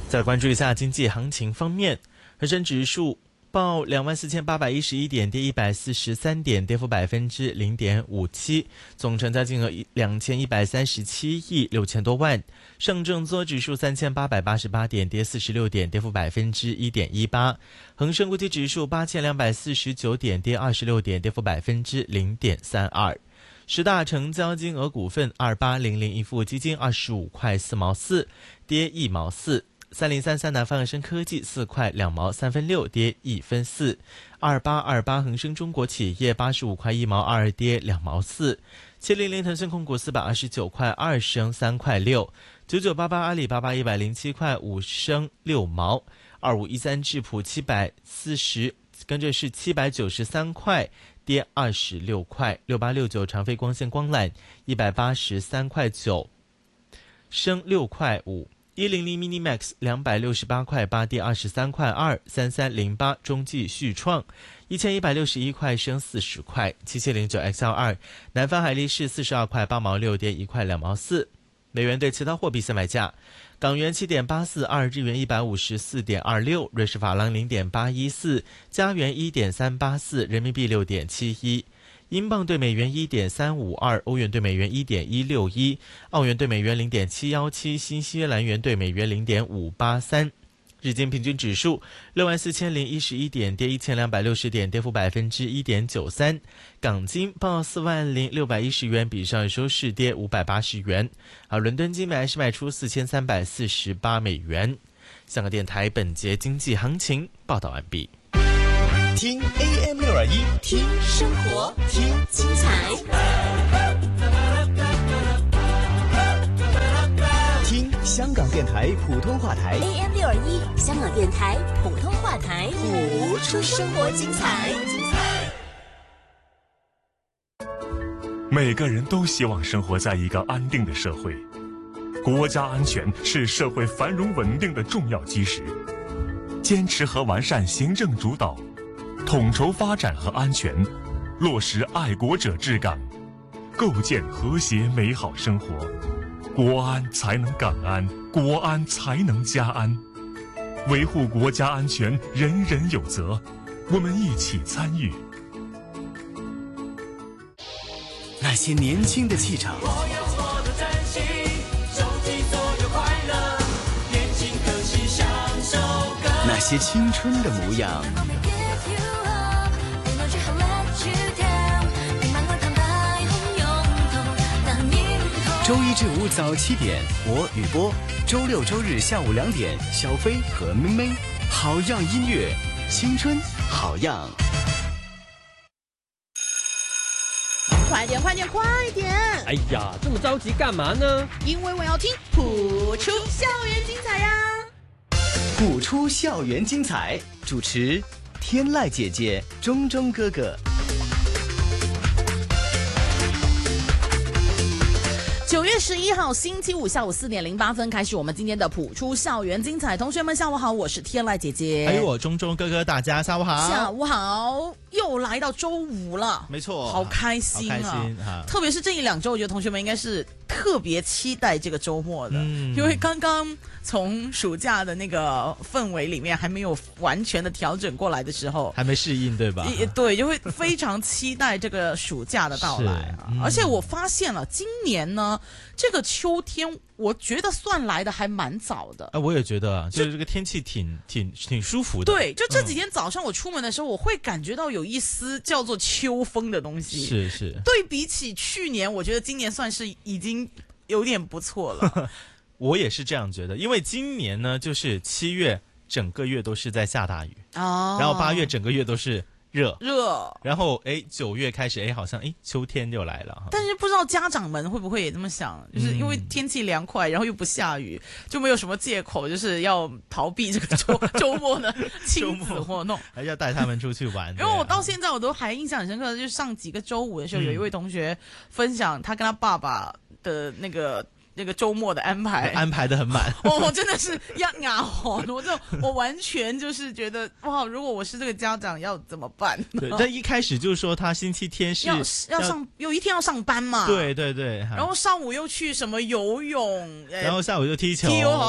再来关注一下经济行情方面，恒生指数报24,811点，跌143点，跌幅0.57%，总成交金额2137亿6千多万。上证综合指数3888点，跌46点，跌幅1.18%。恒生国际指数8249点，跌26点，跌幅0.32%。十大成交金额股份2800盈富基金25块4毛4，跌1毛4。3033南方恒生科技4块2毛3分6，跌1分4。2828恒生中国企业85块1毛2，跌2毛4。700腾讯控股429块2升3块6。9988阿里巴巴107块5升6毛。2513智普740，跟着是793块，跌26块。6869长飞光线光缆183块9，升6块5。100 Minimax 268块8，跌23块2。3308中继续创1161块，升40块。7709 XL2 南方海力士42块8毛6，跌1块2毛4。美元对其他货币现买价：港元7.842，日元154.26，瑞士法郎0.814，加元1.384，人民币6.71。英镑对美元1.352，欧元对美元1.161，澳元对美元0.717，新西兰元对美元0.583。日经平均指数64,011点，跌1260点，跌幅1.93%。港金报40610元，比上日收市跌580元。而伦敦金买是卖出4348美元。香港电台本节经济行情报道完毕。 听 AM621， 听生活，听精彩， 听香港电台普通话台 AM621，香港电台普通话台， 谱出生活精彩。 每个人都希望生活在一个安定的社会，国家安全是社会繁荣稳定的重要基石。坚持和完善行政主导，统筹发展和安全，落实爱国者治港，构建和谐美好生活。国安才能港安，国安才能家安。维护国家安全，人人有责，我们一起参与。 那些年轻的气场，那些青春的模样，周一至五早7点，我雨波；周六周日下午2点，小飞和妹妹。好样音乐，青春好样。 快点，快点，快点！ 哎呀，这么着急干嘛呢？ 因为我要听谱出校园精彩呀！ 谱出校园精彩，主持天籁姐姐、钟钟哥哥。 9月11号星期五下午4点08分开始我们今天的谱出校园精彩。同学们下午好，我是天籁姐姐。 还有我钟钟哥哥，大家下午好。 下午好，又来到周五了， 没错， 好开心啊！ 好开心哈！ 特别是这1、2周，我觉得同学们应该是特别期待这个周末的，因为刚刚从暑假的那个氛围里面还没有完全的调整过来的时候， 还没适应对吧？ 对，就会非常期待这个暑假的到来啊！而且我发现了，今年呢，这个秋天我觉得算来的还蛮早的。 我也觉得，就是这个天气挺舒服的。 对，就这几天早上我出门的时候，我会感觉到有一丝叫做秋风的东西。 是。 对比起去年，我觉得今年算是已经有点不错了。 我也是这样觉得，因为今年呢，就是7月整个月都是在下大雨，然后8月整个月都是热，然后9月开始好像秋天就来了。 但是不知道家长们会不会也这么想，就是因为天气凉快，然后又不下雨，就没有什么借口就是要逃避这个周末的亲子活动， 还要带他们出去玩。 因为我到现在我都还印象很深刻的，就是上几个周五的时候，有一位同学分享他跟他爸爸的那个周末的安排得很满。 我真的是哑火，我完全就是觉得哇，如果我是这个家长要怎么办？ 对，但一开始就是说他星期天是要上，有一天要上班嘛。 对， 然后上午又去什么游泳， 然后下午就踢球， 还要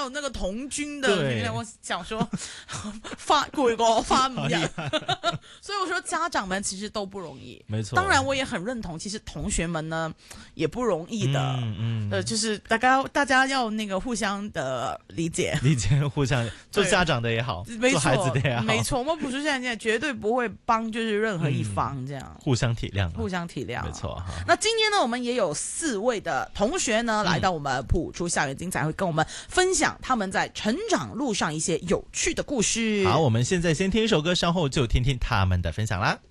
有那个童军的，我想说发攰過我發5日，所以我說家長們其實都不容易， 沒錯。 當然我也很認同，其實同學們呢也不容易的，就是大家要那個互相的理解， 互相做家長的也好，做孩子的也好， 沒錯，我們普書現在絕對不會幫就是任何一方這樣， 互相體諒， 沒錯哈。 那今天呢，我們也有4位的同學呢，來到我們普出校園精彩，會跟我們分享他們在成長路上一些有趣的故事。 好，我們現在先聽一首歌，稍後就聽聽他們的分享啦。